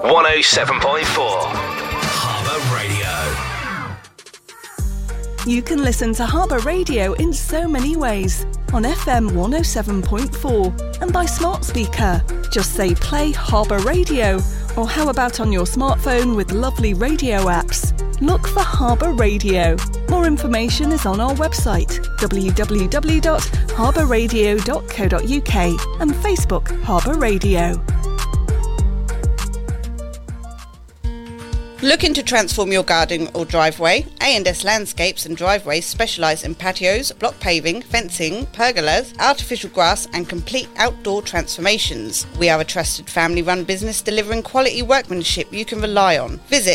107.4 Harbour Radio. You can listen to Harbour Radio in so many ways. On FM 107.4 and by smart speaker. Just say play Harbour Radio. Or how about on your smartphone with lovely radio apps? Look for Harbour Radio. More information is on our website, www.harbourradio.co.uk and Facebook Harbour Radio. Looking to transform your garden or driveway? A&S Landscapes and Driveways specialise in patios, block paving, fencing, pergolas, artificial grass and complete outdoor transformations. We are a trusted family-run business delivering quality workmanship you can rely on. Visit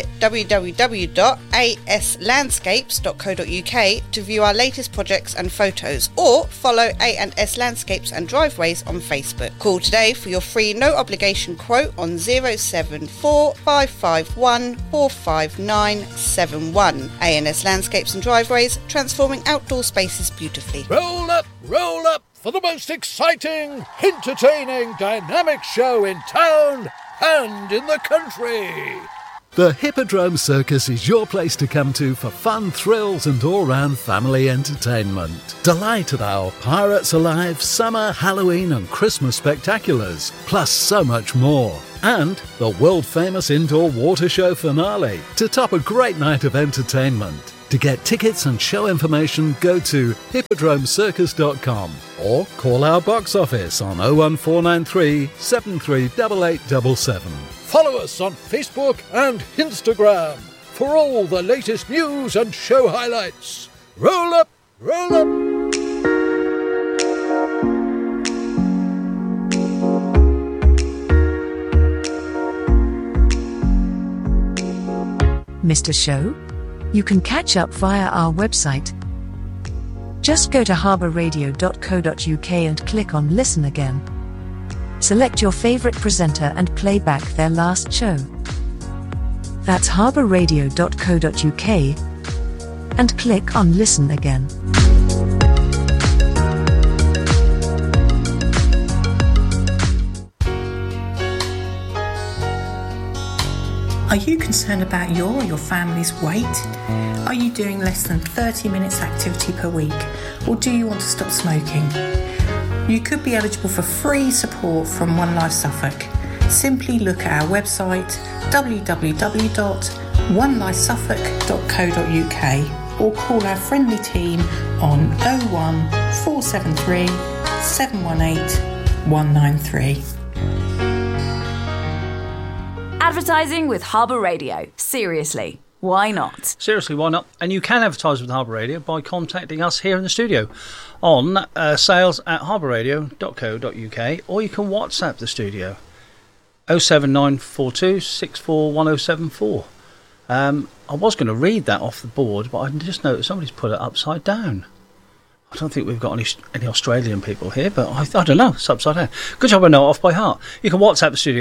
www.aslandscapes.co.uk to view our latest projects and photos, or follow A&S Landscapes and Driveways on Facebook. Call today for your free no-obligation quote on 074 551 45971. A&S Landscapes and Driveways, transforming outdoor spaces beautifully. Roll up for the most exciting, entertaining, dynamic show in town and in the country. The Hippodrome Circus is your place to come to for fun, thrills and all-round family entertainment. Delight at our Pirates Alive, Summer, Halloween and Christmas spectaculars, plus so much more. And the world-famous indoor water show finale to top a great night of entertainment. To get tickets and show information, go to hippodromecircus.com or call our box office on 01493 738877. Follow us on Facebook and Instagram for all the latest news and show highlights. Roll up! Missed a show? You can catch up via our website. Just go to harbourradio.co.uk and click on Listen Again. Select your favourite presenter and play back their last show. That's harbourradio.co.uk and click on Listen Again. Are you concerned about your or your family's weight? Are you doing less than 30 minutes activity per week? Or do you want to stop smoking? You could be eligible for free support from One Life Suffolk. Simply look at our website www.onelifesuffolk.co.uk or call our friendly team on 01 473 718 193. Advertising with Harbour Radio. Seriously, why not? Seriously, why not? And you can advertise with Harbour Radio by contacting us here in the studio on sales@harbourradio.co.uk, or you can WhatsApp the studio 07942 641074. I was going to read that off the board, but I just noticed somebody's put it upside down. I don't think we've got any Australian people here, but I don't know, it's upside down. Good job I know it off by heart. You can WhatsApp the studio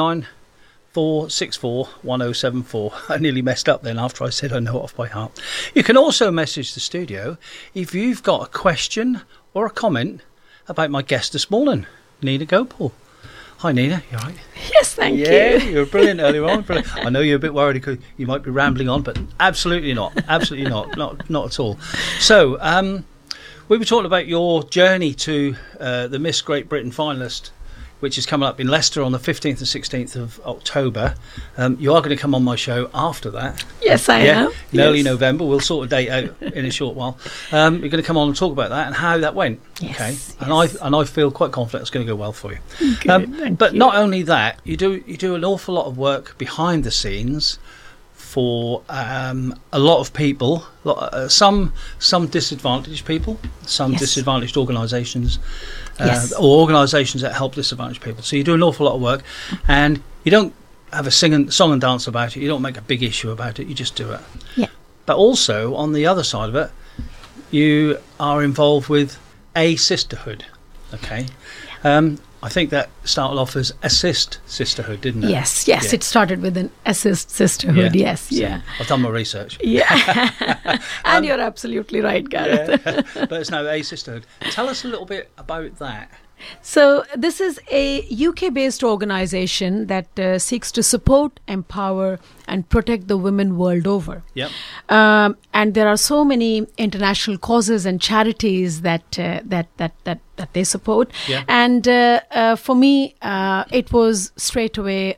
079-464-1074. I nearly messed up then after I said I know it off by heart. You can also message the studio if you've got a question or a comment about my guest this morning, Nina Gopal. Hi Nina, you alright? Yes, thank you. Yeah, you were brilliant earlier on. Brilliant. I know you're a bit worried because you might be rambling on, but absolutely not. Absolutely not. Not at all. So, we were talking about your journey to the Miss Great Britain finalist, which is coming up in Leicester on the 15th and 16th of October. You are going to come on my show after that. Yes, I am. In early November. We'll sort a date out in a short while. You're going to come on and talk about that and how that went. Yes, okay. Yes. And I feel quite confident it's going to go well for you. Good, but not only that, you do an awful lot of work behind the scenes for a lot of people, some disadvantaged people, some disadvantaged organisations, or organisations that help disadvantaged people. So you do an awful lot of work, and you don't have a song and dance about it. You don't make a big issue about it. You just do it. Yeah. But also on the other side of it, you are involved with a sisterhood. Okay. Yeah. I think that started off as Assist Sisterhood, didn't it? Yes, it started with an Assist Sisterhood, yes. I've done my research. Yeah, and you're absolutely right, Gareth. But it's now A Sisterhood. Tell us a little bit about that. So this is a UK-based organization that seeks to support, empower, and protect the women world over. Yep. And there are so many international causes and charities that they support. Yeah. And for me, it was straight away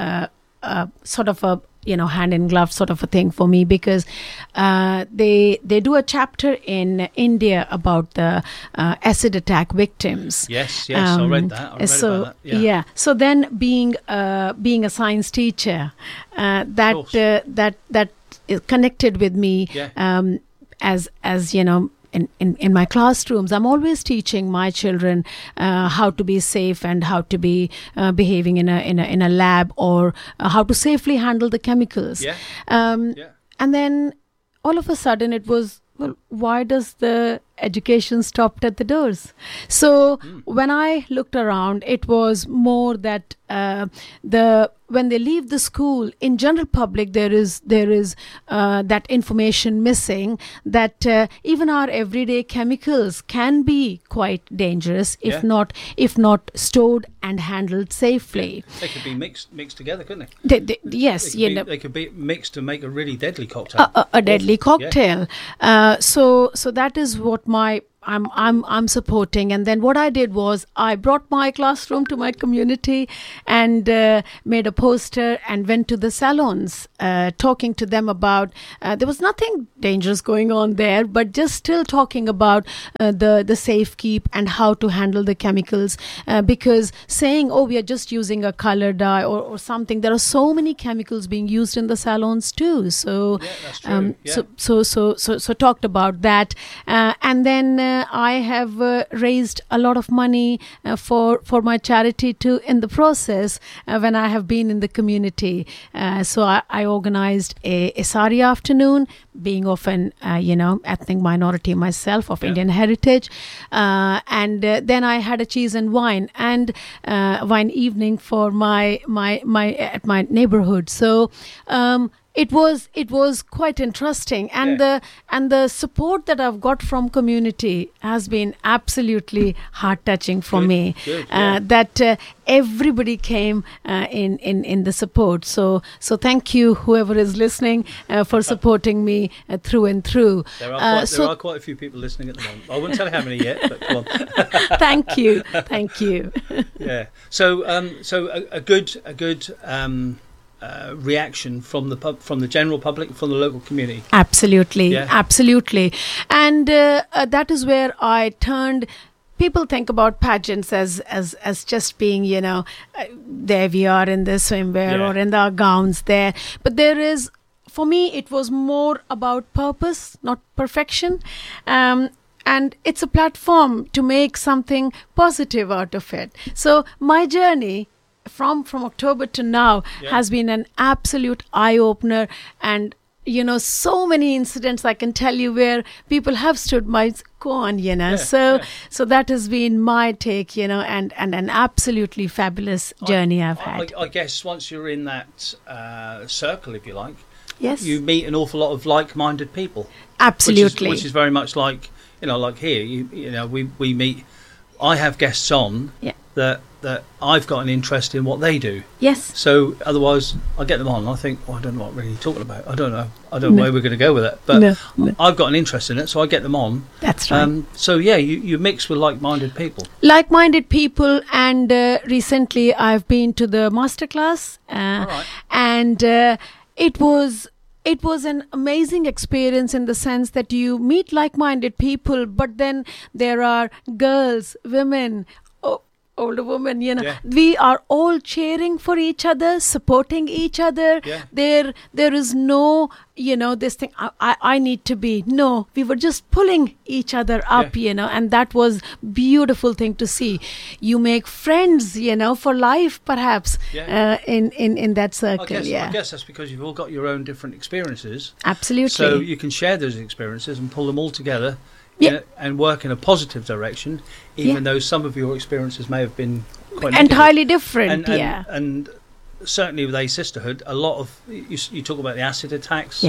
sort of a hand in glove sort of a thing for me, because they do a chapter in India about the acid attack victims. Yes, I read that. I read about that. Yeah. So then, being a science teacher, that is connected with me. Yeah. As you know. In my classrooms, I'm always teaching my children how to be safe and how to be behaving in a lab, or how to safely handle the chemicals. Yeah. And then all of a sudden it was, well, why does the education stopped at the doors? So when I looked around, it was more that when they leave the school, in general public, there is that information missing, that even our everyday chemicals can be quite dangerous if not stored and handled safely. They could be mixed together, couldn't they? Yes, they could be mixed to make a really deadly cocktail. A deadly cocktail. So that is what I'm supporting. And then what I did was I brought my classroom to my community and made a poster and went to the salons, talking to them about there was nothing dangerous going on there, but just still talking about the safe keep and how to handle the chemicals, because saying, oh, we are just using a color dye or something, there are so many chemicals being used in the salons too. So that's true. So talked about that, and then I have raised a lot of money for my charity too in the process when I have been in the community. So I organized a sari afternoon, being of an ethnic minority myself, of Indian heritage, and then I had a cheese and wine wine evening for my at my neighborhood. So it was quite interesting, and the support that I've got from community has been absolutely heart touching for me. Good, that everybody came in the support. So thank you, whoever is listening, for supporting me through and through. There are quite a few people listening at the moment. I wouldn't tell you how many yet, but come on. Thank you. Yeah. So a good reaction from the general public, from the local community. Absolutely. And that is where I turned. People think about pageants as just being, there we are in the swimwear or in the gowns there. But there is, for me, it was more about purpose, not perfection. And it's a platform to make something positive out of it. So my journey from October to now has been an absolute eye-opener, and so many incidents I can tell you where people have stood my on, so that has been my take, and an absolutely fabulous journey I've had. I guess once you're in that circle, if you like, yes, you meet an awful lot of like-minded people. Absolutely, which is very much like like here. We meet. I have guests on that I've got an interest in what they do. Yes. So otherwise, I get them on. I think, I don't know what really talking about. I don't know where we're going to go with it. But I've got an interest in it, so I get them on. That's right. So you mix with like-minded people. Like-minded people, and recently I've been to the masterclass, and it was an amazing experience in the sense that you meet like-minded people, but then there are girls, women, older women, we are all cheering for each other, supporting each other. There is no, this thing, I need to be. No, we were just pulling each other up, and that was beautiful thing to see. You make friends, for life, perhaps, in that circle. I guess that's because you've all got your own different experiences. Absolutely. So you can share those experiences and pull them all together. And work in a positive direction, even though some of your experiences may have been quite entirely different. And certainly with A Sisterhood, a lot of you talk about the acid attacks. Yes.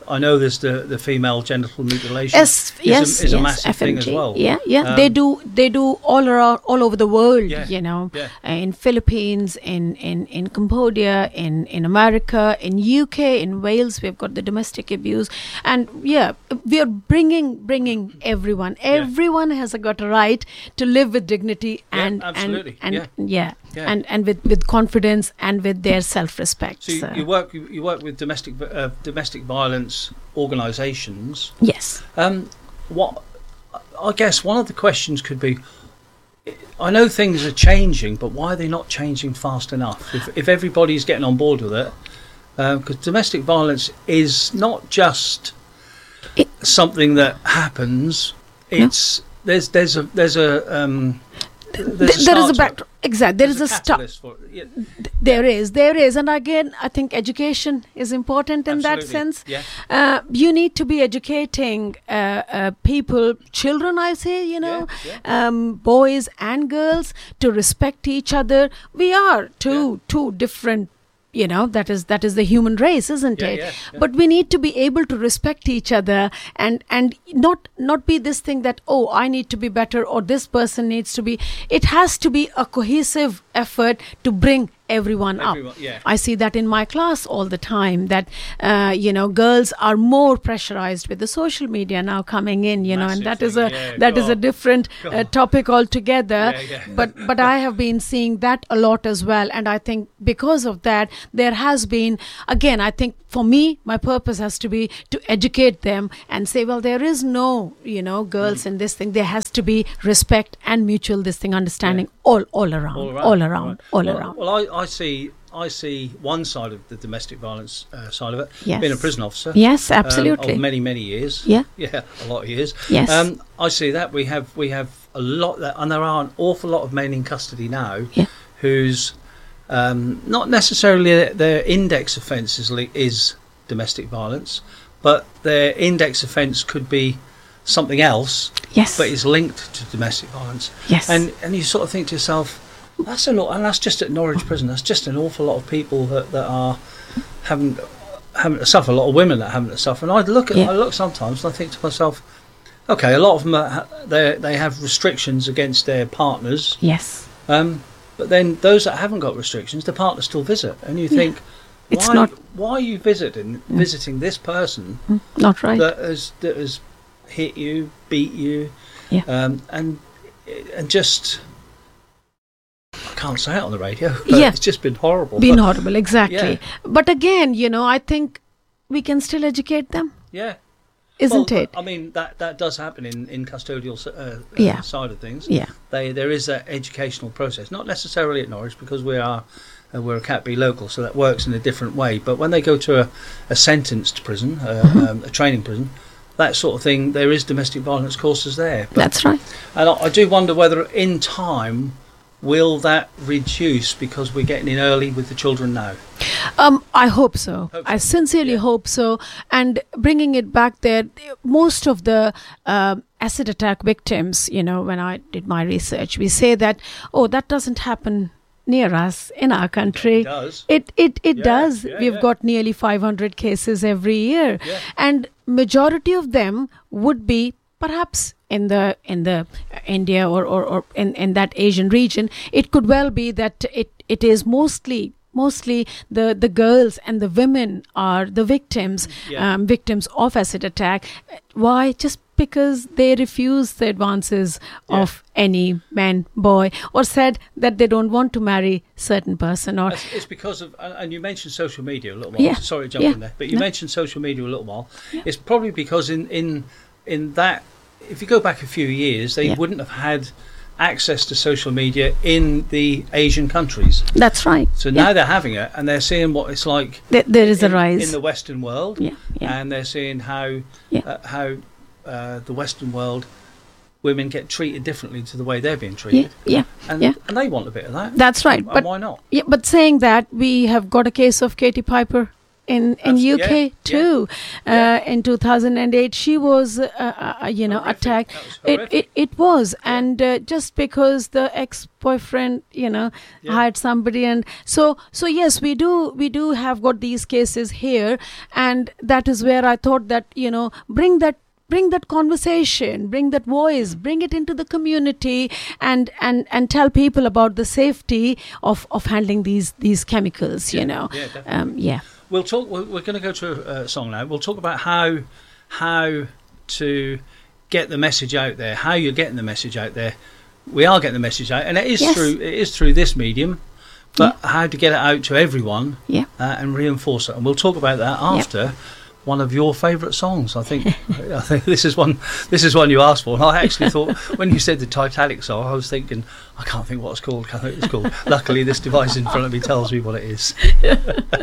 I know there's the female genital mutilation. Yes, is a massive FMG. thing as well. Yeah. They do all around, all over the world. Yeah, You know, yeah. in Philippines, in Cambodia, in America, in UK, in Wales, we've got the domestic abuse, and we are bringing everyone. Everyone has got a right to live with dignity and absolutely. and with confidence and with their self-respect. So you work with domestic violence organisations. Yes. What I guess one of the questions could be, I know things are changing, but why are they not changing fast enough? If everybody's getting on board with it, because domestic violence is not just something that happens. It's there's a backdrop. Exactly, there is a start. There is, and again, I think education is important in that sense. Yeah. You need to be educating people, children. I say, boys and girls, to respect each other. We are two different. That is the human race, isn't it? Yeah. But we need to be able to respect each other and not be this thing that, I need to be better or this person needs to be. It has to be a cohesive effort to bring everyone up. Yeah. I see that in my class all the time, that girls are more pressurized with the social media now coming in, and that is a different topic altogether. But I have been seeing that a lot as well, and I think because of that there has been, again, I think for me, my purpose has to be to educate them and say, well, there is no girls in this thing. There has to be respect and mutual understanding all around. Well, I see one side of the domestic violence side of it. Yes. Being a prison officer. Yes, absolutely. Of many years. Yeah, a lot of years. Yes. I see that we have a lot that, and there are an awful lot of men in custody now whose not necessarily their index offence is domestic violence, but their index offence could be something else. Yes. But it's linked to domestic violence. Yes. And you sort of think to yourself, that's a lot, and that's just at Norwich Prison. That's just an awful lot of people that are having to suffer. A lot of women that are having to suffer. And I look sometimes and I think to myself, okay, a lot of them they have restrictions against their partners. Yes. But then those that haven't got restrictions, the partners still visit, and you think, why are you visiting this person? Not right. That has hit you, beat you, and just. I can't say it on the radio, but it's just been horrible. Horrible, exactly. Yeah. But again, I think we can still educate them. Yeah. Isn't it? I mean, that does happen in custodial side of things. Yeah. There is that educational process, not necessarily at Norwich, because we're a Cat B local, so that works in a different way. But when they go to a sentenced prison, a training prison, that sort of thing, there is domestic violence courses there. But, that's right. And I do wonder whether in time will that reduce because we're getting in early with the children now? I hope so. I sincerely hope so. And bringing it back there, most of the acid attack victims, when I did my research, we say that, that doesn't happen near us in our country. It does. It does. We've got nearly 500 cases every year. Yeah. And majority of them would be perhaps in the India or in that Asian region. It could well be that it is mostly the girls and the women are the victims of acid attack. Why? Just because they refuse the advances of any man, boy, or said that they don't want to marry certain person. Or it's because of, and you mentioned social media a little while. Sorry to jump in there, but you mentioned social media a little while. It's probably because in that, if you go back a few years, they wouldn't have had access to social media in the Asian countries. That's right. So now they're having it, and they're seeing what it's like. There is a rise in the Western world, and they're seeing how the Western world women get treated differently to the way they're being treated. And they want a bit of that. That's right. And but why not? Yeah, but saying that, we have got a case of Katie Piper in UK too. In 2008, she was attacked. It was, and just because the ex-boyfriend hired somebody, and so yes, we do have got these cases here, and that is where I thought that bring that conversation, bring that voice, bring it into the community, and tell people about the safety of handling these chemicals. We'll talk. We're going to go to a song now. We'll talk about how to get the message out there. How you're getting the message out there. We are getting the message out, and it is through this medium. But how to get it out to everyone, and reinforce it. And we'll talk about that after one of your favourite songs. I think this is one you asked for. And I actually thought, when you said the Titanic song, I was thinking, I can't think what it's called. Luckily, this device in front of me tells me what it is.